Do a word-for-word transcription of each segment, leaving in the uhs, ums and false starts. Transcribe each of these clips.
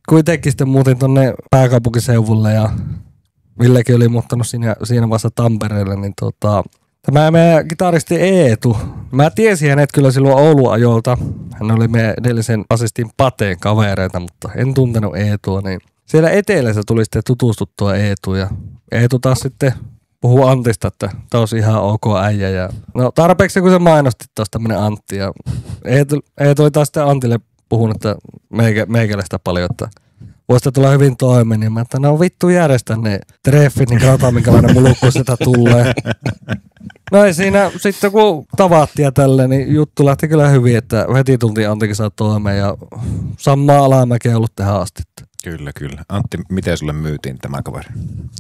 kuitenkin sitten muutin tonne pääkaupunkiseudulle ja Villekin oli muuttanut siinä, siinä vaiheessa Tampereelle, niin tota, tämä meidän kitaristi Eetu, mä tiesin hänet kyllä silloin Oulun ajolta. Hän oli meidän edellisen basistin Pateen kavereita, mutta en tuntenut Eetua, niin siellä etelässä tuli sitten tutustuttua Eetu ja Eetu taas sitten puhuu Antista, että tämä olisi ihan ok äijä. Ja no tarpeeksi kun se mainosti taas tämmönen Antti ja Eetu, Eetu oli taas sitten Antille puhunut, että meikä, meikäläistä paljon, että voisi tulla hyvin toimeen, niin mä että no vittu järjestä ne treffit, niin katsotaan minkälainen mulukku sitä tulee. No ei siinä, sitten kun tavattiin ja tälleen, niin juttu lähti kyllä hyvin, että heti tultiin Antikin saa toimeen ja samaa alamäkeä ollut tähän asti. Kyllä, kyllä. Antti, miten sulle myytiin tämä kaveri?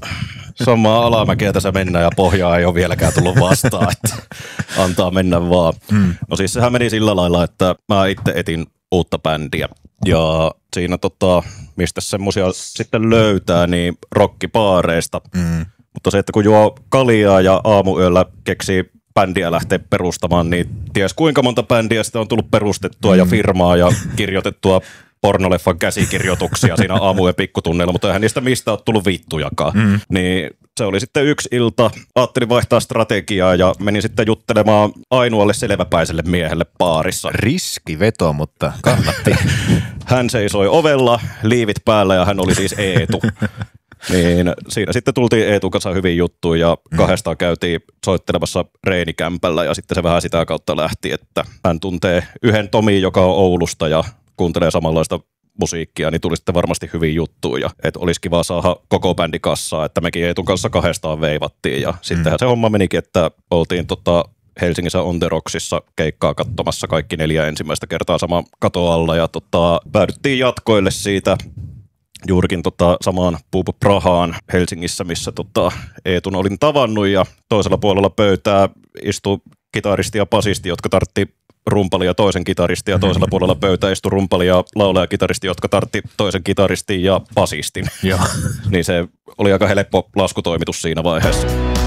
Samaa alamäkeä tässä mennään ja pohjaa ei ole vieläkään tullut vastaan, että antaa mennä vaan. Hmm. No siis sehän meni sillä lailla, että mä itse etin uutta bändiä ja siinä tota, mistä semmosia sitten löytää, niin rockipaareista. Hmm. Mutta se, että kun juo kaljaa ja aamuyöllä keksii bändiä lähteä perustamaan, niin ties kuinka monta bändiä sitä on tullut perustettua hmm. ja firmaa ja kirjoitettua pornoleffan käsikirjoituksia siinä aamu- ja pikkutunneilla, mutta eihän niistä mistä ole tullut vittujakaan. Mm. Niin se oli sitten yksi ilta, ajattelin vaihtaa strategiaa ja menin sitten juttelemaan ainoalle selväpäiselle miehelle baarissa. Riskiveto, mutta kannatti. Hän seisoi ovella, liivit päällä ja hän oli siis Eetu. Niin siinä sitten tultiin Eetun kanssa hyvin juttuun ja mm. kahdestaan käytiin soittelemassa reenikämpällä ja sitten se vähän sitä kautta lähti, että hän tuntee yhden Tomin, joka on Oulusta ja kuuntelee samanlaista musiikkia, niin tuli sitten varmasti hyvin juttuja. Ja että olisi kiva saada koko bändi kassaa, että mekin Eetun kanssa kahdestaan veivattiin. Ja mm. sittenhän se homma menikin, että oltiin tota Helsingissä On The Rocksissa keikkaa katsomassa kaikki neljä ensimmäistä kertaa sama kato alla. Ja tota, päädyttiin jatkoille siitä juurikin tota samaan Pub Prahaan Helsingissä, missä tota Eetun olin tavannut. Ja toisella puolella pöytää istui kitaristi ja basisti, jotka tartti rumpali ja toisen kitaristi ja toisella puolella pöytä istui rumpali ja laulaja kitaristi, jotka tartti toisen kitaristin ja basistin. Niin se oli aika helppo laskutoimitus siinä vaiheessa.